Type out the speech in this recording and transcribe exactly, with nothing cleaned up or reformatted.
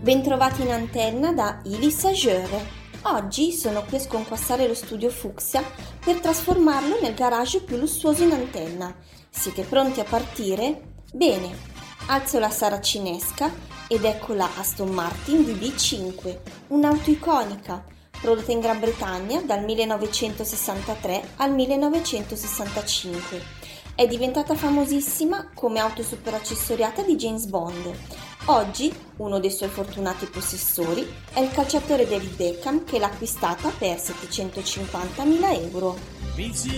Bentrovati in antenna da Ili Sageur. Oggi sono qui a sconquassare lo studio Fucsia per trasformarlo nel garage più lussuoso in antenna. Siete pronti a partire? Bene, alzo la saracinesca ed ecco la Aston Martin D B cinque, un'auto iconica, prodotta in Gran Bretagna dal millenovecentosessantatré al millenovecentosessantacinque. È diventata famosissima come auto super accessoriata di James Bond. Oggi uno dei suoi fortunati possessori è il calciatore David Beckham, che l'ha acquistata per settecentocinquantamila euro.